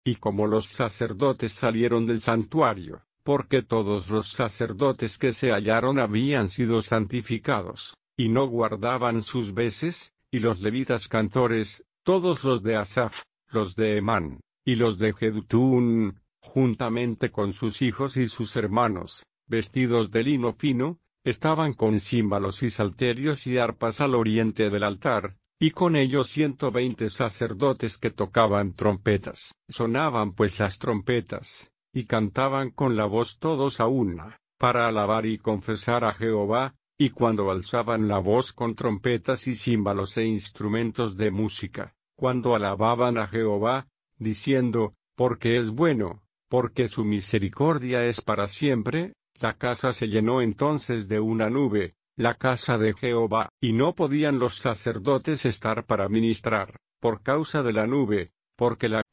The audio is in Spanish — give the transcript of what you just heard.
y como los sacerdotes salieron del santuario, porque todos los sacerdotes que se hallaron habían sido santificados, y no guardaban sus veces, y los levitas cantores, todos los de Asaf, los de Emán, y los de Jedutún, juntamente con sus hijos y sus hermanos, vestidos de lino fino, estaban con címbalos y salterios y arpas al oriente del altar, y con ellos 120 sacerdotes que tocaban trompetas. Sonaban pues las trompetas, y cantaban con la voz todos a una, para alabar y confesar a Jehová, y cuando alzaban la voz con trompetas y címbalos e instrumentos de música, cuando alababan a Jehová, diciendo, porque es bueno, porque su misericordia es para siempre, la casa se llenó entonces de una nube, la casa de Jehová, y no podían los sacerdotes estar para ministrar, por causa de la nube, porque la